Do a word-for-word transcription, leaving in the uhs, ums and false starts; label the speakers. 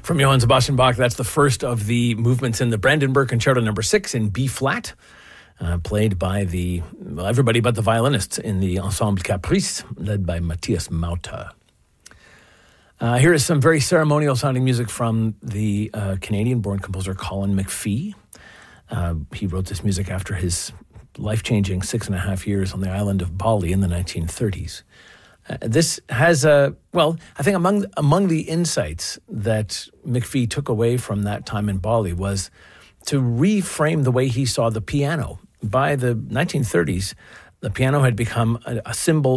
Speaker 1: From Johann Sebastian Bach, that's the first of the movements in the Brandenburg Concerto number six in B flat, uh, played by the well, everybody but the violinists in the Ensemble Caprice, led by Matthias Mauter. Uh, here is some very ceremonial-sounding music from the uh, Canadian-born composer Colin McPhee. Uh, he wrote this music after his life-changing six and a half years on the island of Bali in the nineteen thirties. Uh, this has a, well, I think among among the insights that McPhee took away from that time in Bali was to reframe the way he saw the piano. By the nineteen thirties, the piano had become a, a symbol